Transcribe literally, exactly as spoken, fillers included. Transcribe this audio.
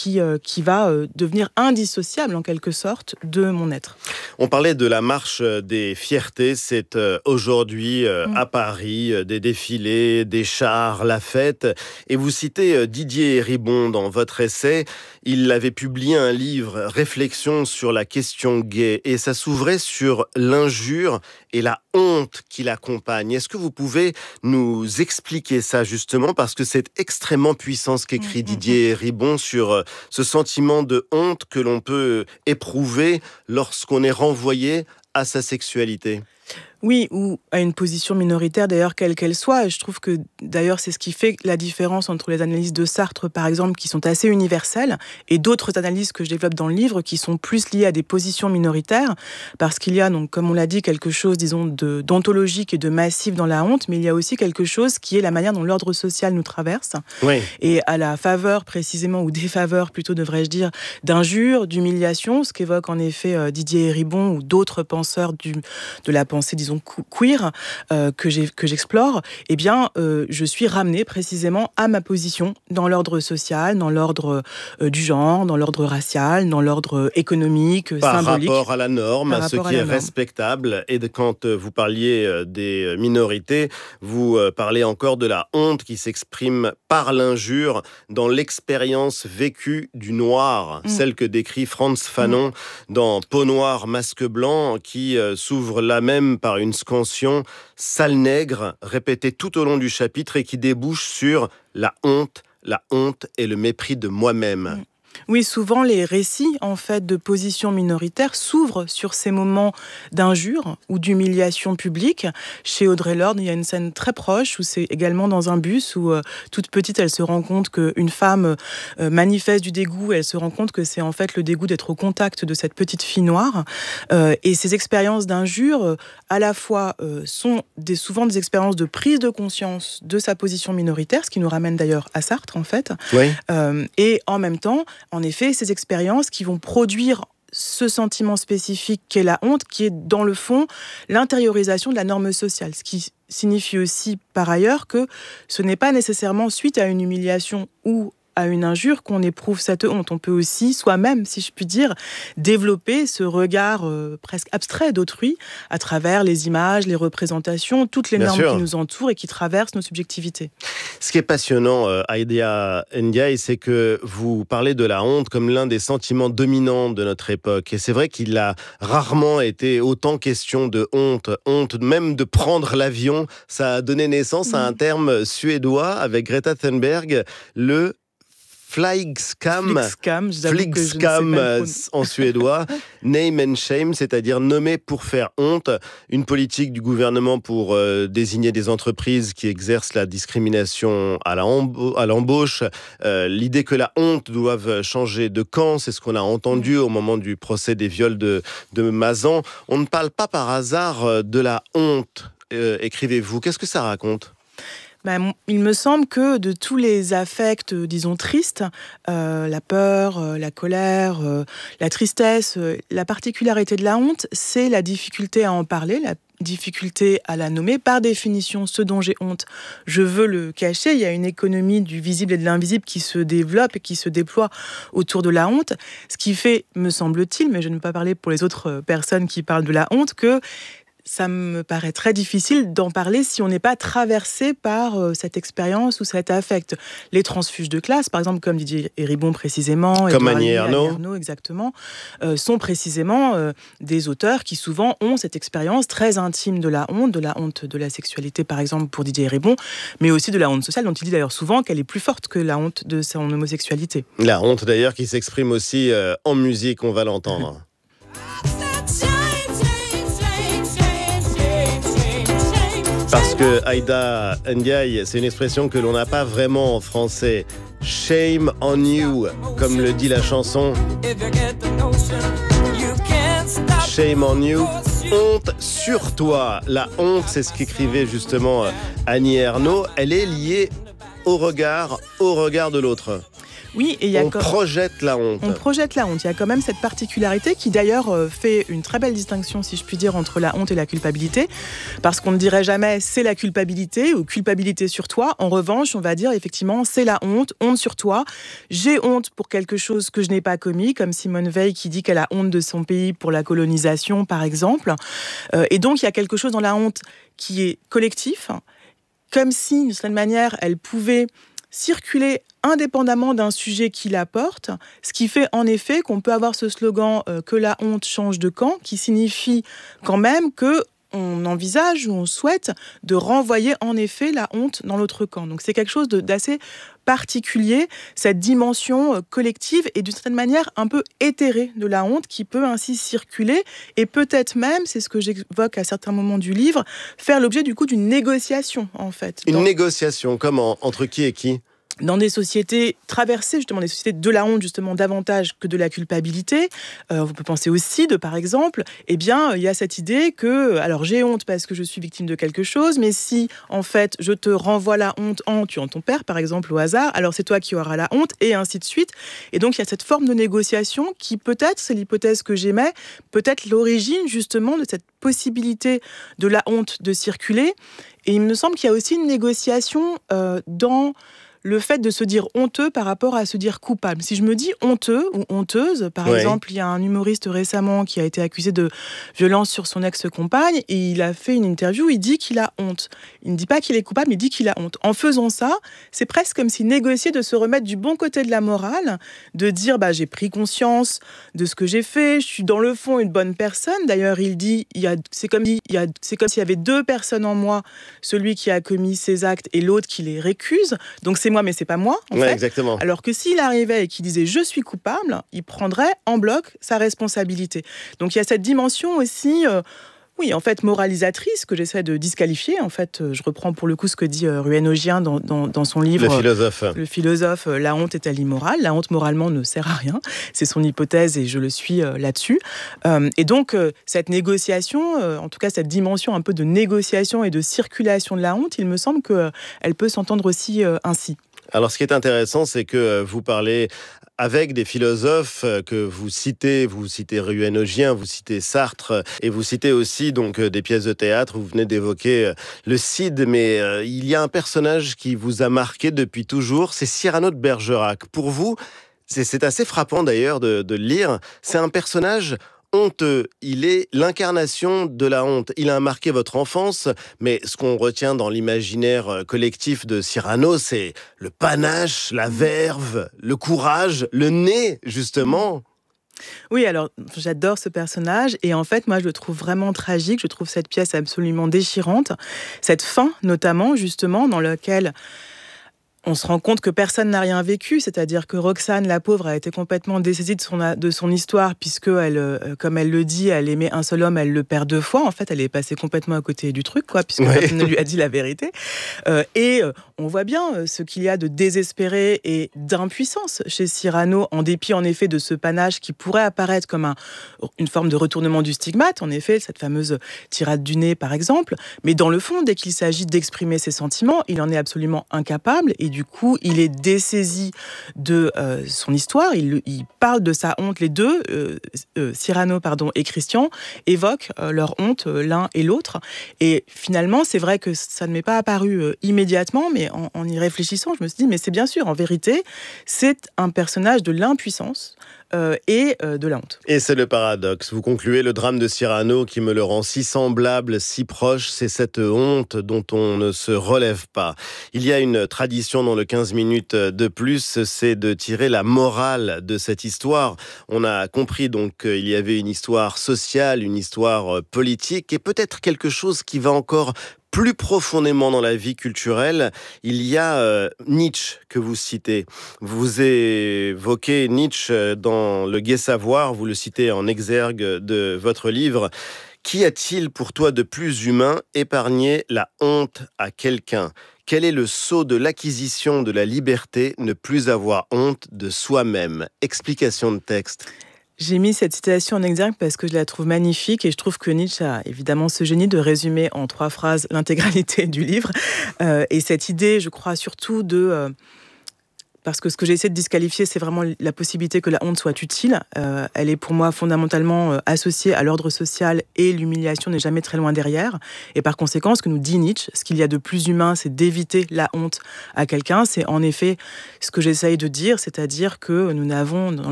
qui, euh, qui va euh, devenir indissociable en quelque sorte de mon être. On parlait de la marche des fiertés, c'est euh, aujourd'hui euh, mmh. à Paris, euh, des défilés, des chars, la fête. Et vous citez euh, Didier Ribon dans votre essai. Il avait publié un livre, Réflexions sur la question gay, et ça s'ouvrait sur l'injure et la honte qui l'accompagne. Est-ce que vous pouvez nous expliquer ça justement, parce que c'est extrêmement puissant ce qu'écrit mmh, Didier mmh. Ribon sur ce sentiment de honte que l'on peut éprouver lorsqu'on est renvoyé à sa sexualité. Oui, ou à une position minoritaire d'ailleurs, quelle qu'elle soit. Et je trouve que d'ailleurs c'est ce qui fait la différence entre les analyses de Sartre par exemple, qui sont assez universelles, et d'autres analyses que je développe dans le livre qui sont plus liées à des positions minoritaires, parce qu'il y a, donc, comme on l'a dit, quelque chose disons de, d'ontologique et de massif dans la honte, mais il y a aussi quelque chose qui est la manière dont l'ordre social nous traverse, oui. et à la faveur précisément, ou défaveur plutôt devrais-je dire, d'injures, d'humiliations, ce qu'évoque en effet euh, Didier Ribon ou d'autres penseurs du, de la pensée disons queer euh, que, j'ai, que j'explore, eh bien, euh, je suis ramenée précisément à ma position dans l'ordre social, dans l'ordre euh, du genre, dans l'ordre racial, dans l'ordre économique, par symbolique. Par rapport à la norme, à ce qui est respectable. Et de, quand vous parliez des minorités, vous parlez encore de la honte qui s'exprime par l'injure dans l'expérience vécue du noir, mmh. celle que décrit Frantz Fanon mmh. dans Peau noire, masque blanc, qui euh, s'ouvre là même par une scansion « sale nègre » répétée tout au long du chapitre et qui débouche sur la honte, la honte et le mépris de moi-même. Mmh. Oui, souvent les récits en fait de positions minoritaires s'ouvrent sur ces moments d'injure ou d'humiliation publique. Chez Audre Lorde, il y a une scène très proche où c'est également dans un bus où euh, toute petite, elle se rend compte qu'une femme euh, manifeste du dégoût. Elle se rend compte que c'est en fait le dégoût d'être au contact de cette petite fille noire. Euh, et ces expériences d'injure, euh, à la fois, euh, sont des, souvent des expériences de prise de conscience de sa position minoritaire, ce qui nous ramène d'ailleurs à Sartre en fait. Oui. Euh, et en même temps, en effet, ces expériences qui vont produire ce sentiment spécifique qu'est la honte, qui est dans le fond l'intériorisation de la norme sociale, ce qui signifie aussi par ailleurs que ce n'est pas nécessairement suite à une humiliation ou à une injure qu'on éprouve cette honte. On peut aussi soi-même, si je puis dire, développer ce regard euh, presque abstrait d'autrui à travers les images, les représentations, toutes les Bien normes sûr. qui nous entourent et qui traversent nos subjectivités. Ce qui est passionnant, euh, Aïda Ndiaye, c'est que vous parlez de la honte comme l'un des sentiments dominants de notre époque. Et c'est vrai qu'il a rarement été autant question de honte. Honte, même de prendre l'avion, ça a donné naissance mmh. à un terme suédois avec Greta Thunberg, le Flygskam, Flygskam, Flygskam en suédois, name and shame, c'est-à-dire nommer pour faire honte, une politique du gouvernement pour euh, désigner des entreprises qui exercent la discrimination à, la emb- à l'embauche, euh, l'idée que la honte doive changer de camp, c'est ce qu'on a entendu au moment du procès des viols de, de Mazan. On ne parle pas par hasard de la honte, euh, écrivez-vous. Qu'est-ce que ça raconte ? Ben, il me semble que de tous les affects, disons, tristes, euh, la peur, euh, la colère, euh, la tristesse, euh, la particularité de la honte, c'est la difficulté à en parler, la difficulté à la nommer. Par définition, ce dont j'ai honte, je veux le cacher. Il y a une économie du visible et de l'invisible qui se développe et qui se déploie autour de la honte, ce qui fait, me semble-t-il, mais je ne veux pas parler pour les autres personnes qui parlent de la honte, que ça me paraît très difficile d'en parler si on n'est pas traversé par euh, cette expérience ou cet affect. Les transfuges de classe, par exemple, comme Didier Ribon précisément, comme Annie Ernaux, Ernaux exactement, euh, sont précisément euh, des auteurs qui souvent ont cette expérience très intime de la honte, de la honte de la sexualité, par exemple, pour Didier Ribon, mais aussi de la honte sociale, dont il dit d'ailleurs souvent qu'elle est plus forte que la honte de son homosexualité. La honte d'ailleurs qui s'exprime aussi euh, en musique, on va l'entendre. Parce que Aïda Ndiaye, c'est une expression que l'on n'a pas vraiment en français. Shame on you, comme le dit la chanson. Shame on you. Honte sur toi. La honte, c'est ce qu'écrivait justement Annie Ernaux. Elle est liée au regard, au regard de l'autre. Oui, et il y a on co- projette la honte. On projette la honte. Il y a quand même cette particularité qui d'ailleurs euh, fait une très belle distinction, si je puis dire, entre la honte et la culpabilité. Parce qu'on ne dirait jamais c'est la culpabilité ou culpabilité sur toi. En revanche, on va dire effectivement c'est la honte, honte sur toi. J'ai honte pour quelque chose que je n'ai pas commis, comme Simone Veil qui dit qu'elle a honte de son pays pour la colonisation, par exemple. Euh, et donc il y a quelque chose dans la honte qui est collectif, comme si, d'une certaine manière, elle pouvait circuler indépendamment d'un sujet qui la porte, ce qui fait en effet qu'on peut avoir ce slogan euh, que la honte change de camp, qui signifie quand même que on envisage ou on souhaite de renvoyer en effet la honte dans l'autre camp. Donc c'est quelque chose de, d'assez particulier, cette dimension euh, collective et d'une certaine manière un peu éthérée de la honte qui peut ainsi circuler et peut-être même, c'est ce que j'évoque à certains moments du livre, faire l'objet du coup d'une négociation en fait. Une dans... négociation, comment? Entre qui et qui? Dans des sociétés traversées, justement, des sociétés de la honte, justement, davantage que de la culpabilité, euh, on peut penser au C I D, par exemple, eh bien, il y a cette idée que, alors, j'ai honte parce que je suis victime de quelque chose, mais si, en fait, je te renvoie la honte en tuant ton père, par exemple, au hasard, alors c'est toi qui auras la honte, et ainsi de suite. Et donc, il y a cette forme de négociation qui, peut-être, c'est l'hypothèse que j'émets, peut-être l'origine, justement, de cette possibilité de la honte de circuler. Et il me semble qu'il y a aussi une négociation euh, dans... le fait de se dire honteux par rapport à se dire coupable. Si je me dis honteux ou honteuse, par ouais. exemple, il y a un humoriste récemment qui a été accusé de violence sur son ex-compagne et il a fait une interview où il dit qu'il a honte. Il ne dit pas qu'il est coupable, mais il dit qu'il a honte. En faisant ça, c'est presque comme s'il négociait de se remettre du bon côté de la morale, de dire bah, j'ai pris conscience de ce que j'ai fait, je suis dans le fond une bonne personne. D'ailleurs, il dit, il y a, c'est comme, il y a, c'est comme s'il y avait deux personnes en moi, celui qui a commis ces actes et l'autre qui les récuse. Donc c'est moi, mais c'est pas moi, en ouais, fait. Exactement. Alors que s'il arrivait et qu'il disait « je suis coupable », il prendrait en bloc sa responsabilité. Donc il y a cette dimension aussi... Euh, Oui, en fait, moralisatrice, que j'essaie de disqualifier. En fait, je reprends pour le coup ce que dit euh, Ruyen-Ogien dans, dans, dans son livre. Le philosophe. Euh, le philosophe, euh, La honte est-elle immorale ? La honte, moralement, ne sert à rien. C'est son hypothèse et je le suis euh, là-dessus. Euh, et donc, euh, cette négociation, euh, en tout cas, cette dimension un peu de négociation et de circulation de la honte, il me semble qu'elle euh, peut s'entendre aussi euh, ainsi. Alors, ce qui est intéressant, c'est que vous parlez avec des philosophes que vous citez, vous citez Ruyen-Ogien, vous citez Sartre, et vous citez aussi donc des pièces de théâtre. Vous venez d'évoquer le Cid, mais euh, il y a un personnage qui vous a marqué depuis toujours, c'est Cyrano de Bergerac. Pour vous, c'est, c'est assez frappant d'ailleurs de, de le lire. C'est un personnage honteux, il est l'incarnation de la honte. Il a marqué votre enfance, mais ce qu'on retient dans l'imaginaire collectif de Cyrano, c'est le panache, la verve, le courage, le nez, justement. Oui, alors j'adore ce personnage et en fait moi je le trouve vraiment tragique, je trouve cette pièce absolument déchirante, cette fin notamment justement dans laquelle on se rend compte que personne n'a rien vécu, c'est-à-dire que Roxane, la pauvre, a été complètement dessaisie de son, de son histoire, puisque, elle, euh, comme elle le dit, elle aimait un seul homme, elle le perd deux fois. En fait, elle est passée complètement à côté du truc, quoi, puisque ouais. personne ne lui a dit la vérité. Euh, et euh, on voit bien euh, ce qu'il y a de désespéré et d'impuissance chez Cyrano, en dépit, en effet, de ce panache qui pourrait apparaître comme un, une forme de retournement du stigmate, en effet, cette fameuse tirade du nez, par exemple. Mais dans le fond, dès qu'il s'agit d'exprimer ses sentiments, il en est absolument incapable et du coup, il est dessaisi de euh, son histoire. Il, il parle de sa honte. Les deux, euh, euh, Cyrano pardon, et Christian, évoquent euh, leur honte euh, l'un et l'autre. Et finalement, c'est vrai que ça ne m'est pas apparu euh, immédiatement, mais en, en y réfléchissant, je me suis dit, mais c'est bien sûr, en vérité, c'est un personnage de l'impuissance euh, et euh, de la honte. Et c'est le paradoxe. Vous concluez le drame de Cyrano qui me le rend si semblable, si proche, c'est cette honte dont on ne se relève pas. Il y a une tradition dans le quinze minutes de plus, c'est de tirer la morale de cette histoire. On a compris donc qu'il y avait une histoire sociale, une histoire politique et peut-être quelque chose qui va encore plus profondément dans la vie culturelle. Il y a euh, Nietzsche que vous citez. Vous évoquez Nietzsche dans Le Gai Savoir, vous le citez en exergue de votre livre. Qu'y a-t-il pour toi de plus humain, épargner la honte à quelqu'un ? Quel est le sceau de l'acquisition de la liberté, ne plus avoir honte de soi-même ? Explication de texte. J'ai mis cette citation en exergue parce que je la trouve magnifique et je trouve que Nietzsche a évidemment ce génie de résumer en trois phrases l'intégralité du livre. Euh, et cette idée, je crois surtout de... Euh, parce que ce que j'essaie de disqualifier, c'est vraiment la possibilité que la honte soit utile. Euh, elle est pour moi fondamentalement euh, associée à l'ordre social et l'humiliation n'est jamais très loin derrière. Et par conséquent, ce que nous dit Nietzsche, ce qu'il y a de plus humain, c'est d'éviter la honte à quelqu'un. C'est en effet ce que j'essaye de dire, c'est-à-dire que nous n'avons dans